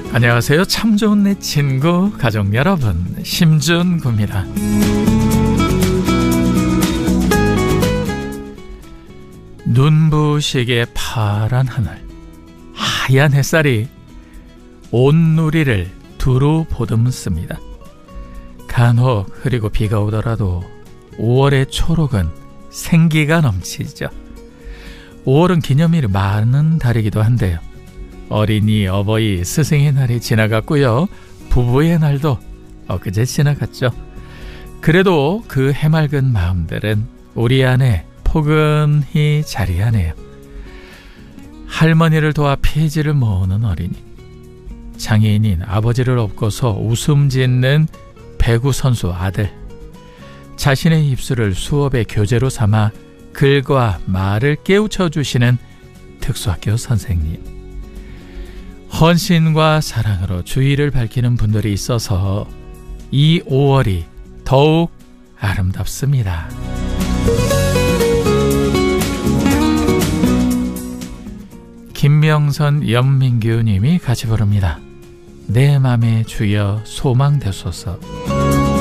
안녕하세요. 참 좋은 내 친구 가족 여러분, 심준구입니다. 눈부시게 파란 하늘, 하얀 햇살이 온 누리를 두루 보듬습니다. 간혹 흐리고 비가 오더라도 5월의 초록은 생기가 넘치죠. 5월은 기념일이 많은 달이기도 한데요. 어린이, 어버이, 스승의 날이 지나갔고요. 부부의 날도 엊그제 지나갔죠. 그래도 그 해맑은 마음들은 우리 안에 포근히 자리하네요. 할머니를 도와 폐지를 모으는 어린이, 장애인인 아버지를 업고서 웃음 짓는 배구 선수 아들, 자신의 입술을 수업의 교재로 삼아 글과 말을 깨우쳐 주시는 특수학교 선생님, 헌신과 사랑으로 주의를 밝히는 분들이 있어서 이 5월이 더욱 아름답습니다. 김명선, 연민규 님이 같이 부릅니다. 내 맘에 주여 소망되소서.